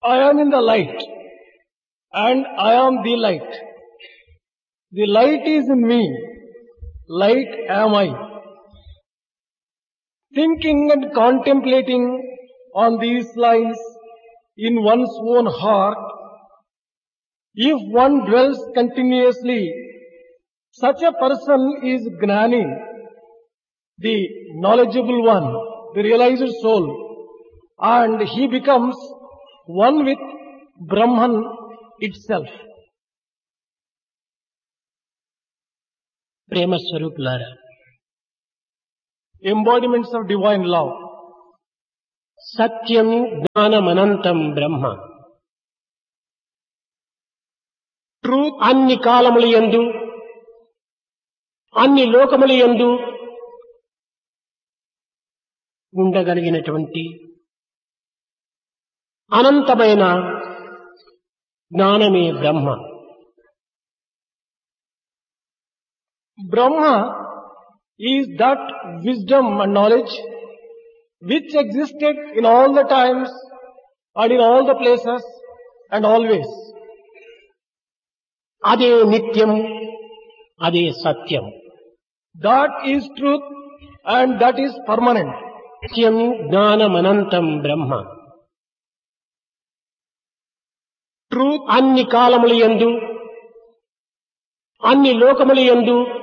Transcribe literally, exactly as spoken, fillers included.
I am in the light and I am the light. The light is in me. Light am I. Thinking and contemplating on these lines in one's own heart, if one dwells continuously, such a person is Gnani, the knowledgeable one, the realized soul, and he becomes one with Brahman itself. ప్రేమ స్వరూపులారా, Embodiments of divine love. Satyam జ్ఞానమనంతం Brahma. Truth, అన్ని కాలముల యందు అన్ని లోకముల యందు ఉండగలిగినటువంటి అనంతమైన జ్ఞానమే బ్రహ్మ. Brahma is that wisdom and knowledge which existed in all the times and in all the places and always. అదే నిత్యం, అదే సత్యం. That is truth and that is permanent. Satyam జ్ఞానమనంతం Brahma. Truth, అన్ని కాలముల యందు అన్ని లోకముల యందు